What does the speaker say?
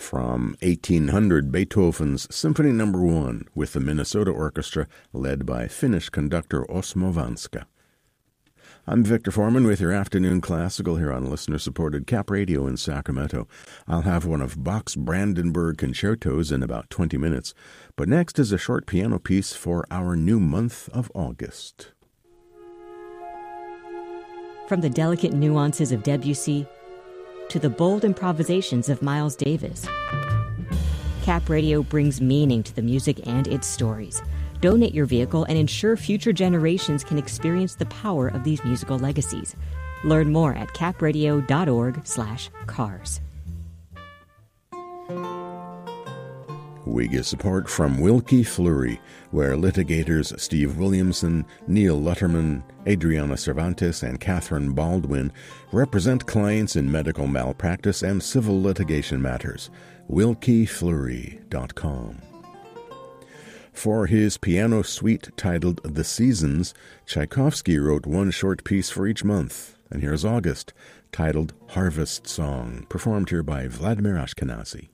From 1800, Beethoven's Symphony No. 1 with the Minnesota Orchestra led by Finnish conductor Osmo Vanska. I'm Victor Foreman with your afternoon classical here on listener-supported Cap Radio in Sacramento. I'll have one of Bach's Brandenburg concertos in about 20 minutes, but next is a short piano piece for our new month of August. From the delicate nuances of Debussy to the bold improvisations of Miles Davis, Cap Radio brings meaning to the music and its stories. Donate your vehicle and ensure future generations can experience the power of these musical legacies. Learn more at capradio.org/cars. We get support from Wilkie Fleury, where litigators Steve Williamson, Neil Lutterman, Adriana Cervantes, and Catherine Baldwin represent clients in medical malpractice and civil litigation matters. WilkieFleury.com. For his piano suite titled The Seasons, Tchaikovsky wrote one short piece for each month. And here's August, titled Harvest Song, performed here by Vladimir Ashkenazy.